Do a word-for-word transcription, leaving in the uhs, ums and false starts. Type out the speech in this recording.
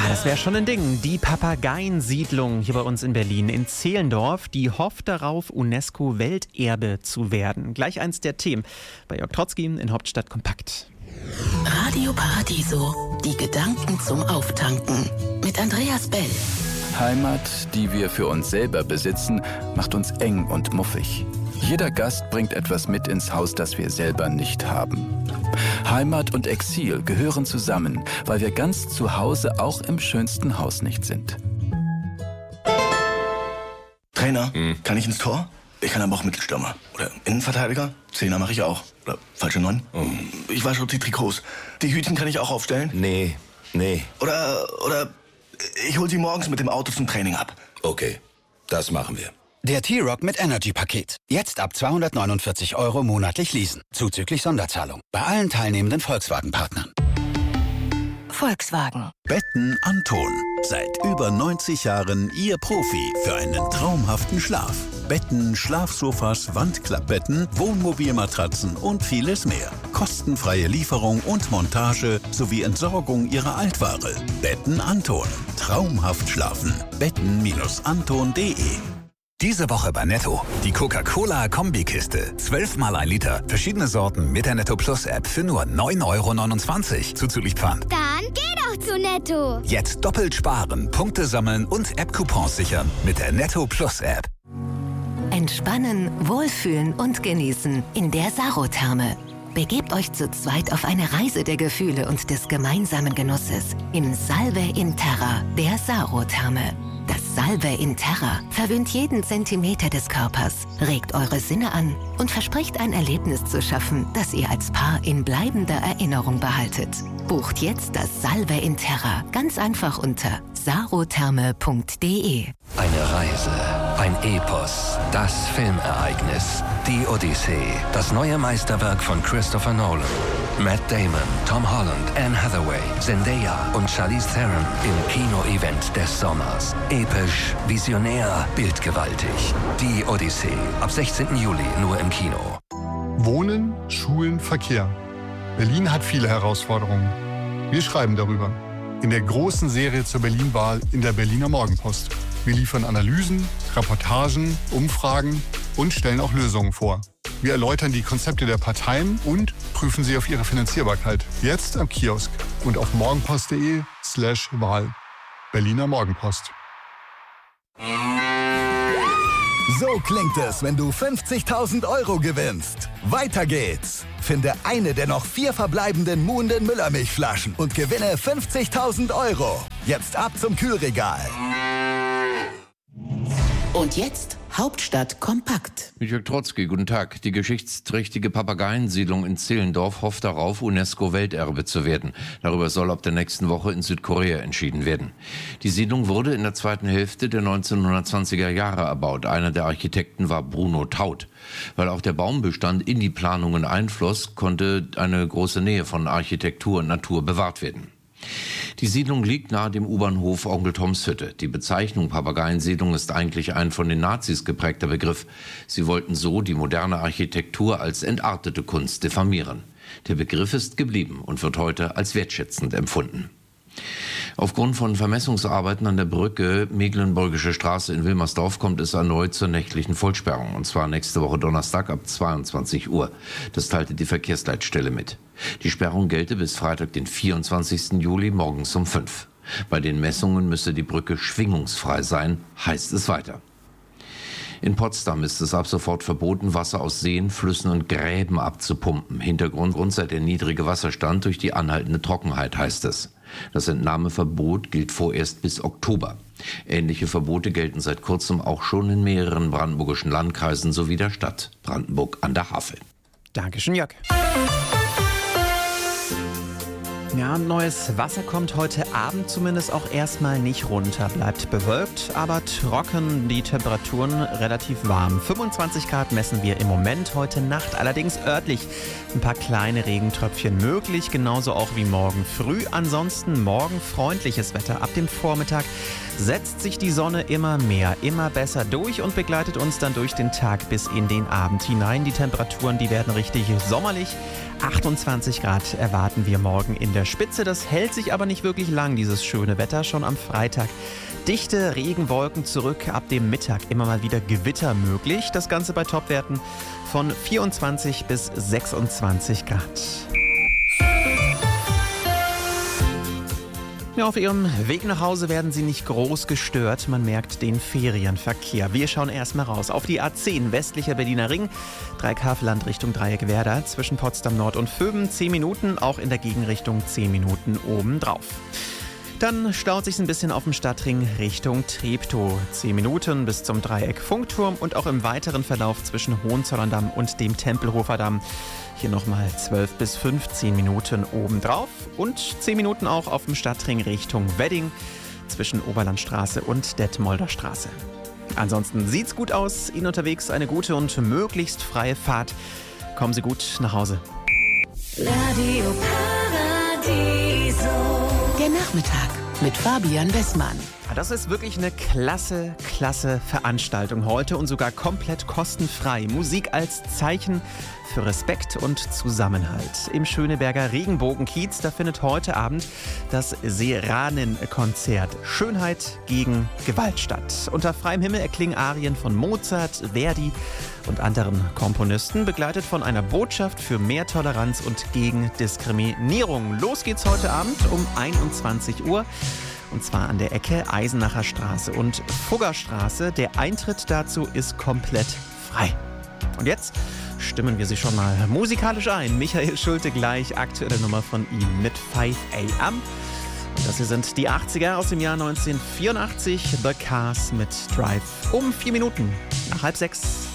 Das wäre schon ein Ding. Die Papageiensiedlung hier bei uns in Berlin, in Zehlendorf, die hofft darauf, UNESCO-Welterbe zu werden. Gleich eins der Themen bei Jörg Trotzki in Hauptstadt Kompakt. Radio Paradiso, die Gedanken zum Auftanken mit Andreas Bell. Heimat, die wir für uns selber besitzen, macht uns eng und muffig. Jeder Gast bringt etwas mit ins Haus, das wir selber nicht haben. Heimat und Exil gehören zusammen, weil wir ganz zu Hause auch im schönsten Haus nicht sind. Trainer, hm. kann ich ins Tor? Ich kann aber auch Mittelstürmer. Oder Innenverteidiger? Zehner mache ich auch. Oder falsche Neun? Oh. Ich wasche die Trikots. Die Hütchen kann ich auch aufstellen? Nee, nee. Oder, oder ich hol sie morgens mit dem Auto zum Training ab. Okay, das machen wir. Der T-Rock mit Energy-Paket. Jetzt ab zweihundertneunundvierzig Euro monatlich leasen. Zuzüglich Sonderzahlung. Bei allen teilnehmenden Volkswagen-Partnern. Volkswagen. Betten Anton. Seit über neunzig Jahren Ihr Profi für einen traumhaften Schlaf. Betten, Schlafsofas, Wandklappbetten, Wohnmobilmatratzen und vieles mehr. Kostenfreie Lieferung und Montage sowie Entsorgung Ihrer Altware. Betten Anton. Traumhaft schlafen. Betten Anton punkt de. Diese Woche bei Netto. Die Coca-Cola-Kombikiste. zwölf mal ein Liter. Verschiedene Sorten mit der Netto Plus App für nur neun Euro neunundzwanzig. Zuzüglich Pfand. Dann geh doch zu Netto. Jetzt doppelt sparen, Punkte sammeln und App-Coupons sichern mit der Netto Plus App. Entspannen, wohlfühlen und genießen in der Sarotherme. Begebt euch zu zweit auf eine Reise der Gefühle und des gemeinsamen Genusses in Salve in Terra, der Sarotherme. Das Salve in Terra verwöhnt jeden Zentimeter des Körpers, regt eure Sinne an und verspricht ein Erlebnis zu schaffen, das ihr als Paar in bleibender Erinnerung behaltet. Bucht jetzt das Salve in Terra ganz einfach unter sarotherme punkt de. Eine Reise, ein Epos, das Filmereignis, die Odyssee, das neue Meisterwerk von Christopher Nolan. Matt Damon, Tom Holland, Anne Hathaway, Zendaya und Charlize Theron im Kino-Event des Sommers. Episch, visionär, bildgewaltig. Die Odyssee, ab sechzehnten Juli nur im Kino. Wohnen, Schulen, Verkehr. Berlin hat viele Herausforderungen. Wir schreiben darüber. In der großen Serie zur Berlin-Wahl in der Berliner Morgenpost. Wir liefern Analysen, Reportagen, Umfragen und stellen auch Lösungen vor. Wir erläutern die Konzepte der Parteien und prüfen sie auf ihre Finanzierbarkeit. Jetzt am Kiosk und auf morgenpost punkt de slash Wahl. Berliner Morgenpost. So klingt es, wenn du fünfzigtausend Euro gewinnst. Weiter geht's. Finde eine der noch vier verbleibenden Muhnden Müllermilchflaschen und gewinne fünfzigtausend Euro. Jetzt ab zum Kühlregal. Und jetzt Hauptstadt kompakt. Mit Jörg Trotzki, guten Tag. Die geschichtsträchtige Papageiensiedlung in Zehlendorf hofft darauf, UNESCO-Welterbe zu werden. Darüber soll ab der nächsten Woche in Südkorea entschieden werden. Die Siedlung wurde in der zweiten Hälfte der neunzehnhundertzwanziger Jahre erbaut. Einer der Architekten war Bruno Taut. Weil auch der Baumbestand in die Planungen einfloss, konnte eine große Nähe von Architektur und Natur bewahrt werden. Die Siedlung liegt nahe dem U-Bahnhof Onkel Toms Hütte. Die Bezeichnung Papageiensiedlung ist eigentlich ein von den Nazis geprägter Begriff. Sie wollten so die moderne Architektur als entartete Kunst diffamieren. Der Begriff ist geblieben und wird heute als wertschätzend empfunden. Aufgrund von Vermessungsarbeiten an der Brücke Mecklenburgische Straße in Wilmersdorf kommt es erneut zur nächtlichen Vollsperrung. Und zwar nächste Woche Donnerstag ab zweiundzwanzig Uhr. Das teilte die Verkehrsleitstelle mit. Die Sperrung gelte bis Freitag, den vierundzwanzigsten Juli morgens um fünf. Bei den Messungen müsse die Brücke schwingungsfrei sein, heißt es weiter. In Potsdam ist es ab sofort verboten, Wasser aus Seen, Flüssen und Gräben abzupumpen. Hintergrund sei der niedrige Wasserstand durch die anhaltende Trockenheit, heißt es. Das Entnahmeverbot gilt vorerst bis Oktober. Ähnliche Verbote gelten seit kurzem auch schon in mehreren brandenburgischen Landkreisen sowie der Stadt Brandenburg an der Havel. Dankeschön, Jörg. Ja, neues Wasser kommt heute Abend zumindest auch erstmal nicht runter. Bleibt bewölkt, aber trocken, die Temperaturen relativ warm. fünfundzwanzig Grad messen wir im Moment, heute Nacht allerdings örtlich ein paar kleine Regentröpfchen möglich, genauso auch wie morgen früh. Ansonsten morgen freundliches Wetter. Ab dem Vormittag setzt sich die Sonne immer mehr, immer besser durch und begleitet uns dann durch den Tag bis in den Abend hinein. Die Temperaturen, die werden richtig sommerlich. achtundzwanzig Grad erwarten wir morgen in der Spitze. Das hält sich aber nicht wirklich lang, dieses schöne Wetter. Schon am Freitag dichte Regenwolken zurück, ab dem Mittag immer mal wieder Gewitter möglich. Das Ganze bei Topwerten von vierundzwanzig bis sechsundzwanzig Grad. Ja, auf Ihrem Weg nach Hause werden Sie nicht groß gestört. Man merkt den Ferienverkehr. Wir schauen erstmal raus auf die A zehn, westlicher Berliner Ring. Dreieckhavelland Richtung Dreieckwerder zwischen Potsdam Nord und Vöben. zehn Minuten, auch in der Gegenrichtung zehn Minuten obendrauf. Dann staut sich ein bisschen auf dem Stadtring Richtung Treptow. zehn Minuten bis zum Dreieck Funkturm und auch im weiteren Verlauf zwischen Hohenzollern-Damm und dem Tempelhofer Damm. Hier nochmal zwölf bis fünfzehn Minuten obendrauf und zehn Minuten auch auf dem Stadtring Richtung Wedding zwischen Oberlandstraße und Detmolder Straße. Ansonsten sieht's gut aus. Ihnen unterwegs eine gute und möglichst freie Fahrt. Kommen Sie gut nach Hause. Radio Paradiso. Der Nachmittag mit Fabian Westmann. Das ist wirklich eine klasse, klasse Veranstaltung heute und sogar komplett kostenfrei. Musik als Zeichen für Respekt und Zusammenhalt. Im Schöneberger Regenbogenkiez, da findet heute Abend das Seranen-Konzert Schönheit gegen Gewalt statt. Unter freiem Himmel erklingen Arien von Mozart, Verdi und anderen Komponisten, begleitet von einer Botschaft für mehr Toleranz und gegen Diskriminierung. Los geht's heute Abend um einundzwanzig Uhr. Und zwar an der Ecke Eisenacher Straße und Fuggerstraße. Der Eintritt dazu ist komplett frei. Und jetzt stimmen wir Sie schon mal musikalisch ein. Michael Schulte gleich, aktuelle Nummer von ihm mit five a m. Und das hier sind die achtziger aus dem Jahr neunzehnhundertvierundachtzig. The Cars mit Drive um vier Minuten nach halb sechs.